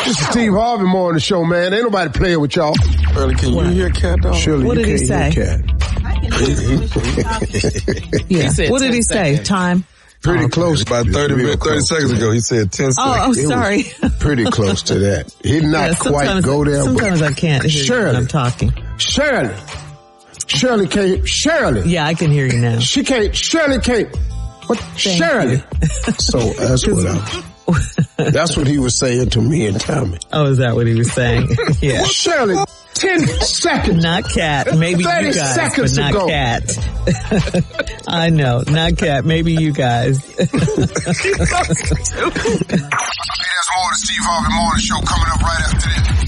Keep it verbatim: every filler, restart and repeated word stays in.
This is Steve Harvey Morning Show, man. Ain't nobody playing with y'all. Shirley, can what? you hear Cat, dog? Shirley, what you did can't he say? Hear Cat. Yeah. He said what did he say? Time? Pretty oh, close. About thirty, minutes, thirty seconds ago, he said ten seconds. Oh, I'm sorry. Pretty close to that. He did not yeah, quite go there. Sometimes but I can't hear Shirley, you when I'm talking. Shirley. Shirley can't. Shirley. Yeah, I can hear you now. She can't. Shirley can't. What? Thank Shirley. So that's what I, that's what he was saying to me and Tommy. Oh, is that what he was saying? Yeah. Shirley. Ten seconds. Not Cat. Maybe you guys, but not ago. Cat. I know. Not Cat. Maybe you guys. Hey, there's more of the Steve Harvey Morning Show coming up right after this.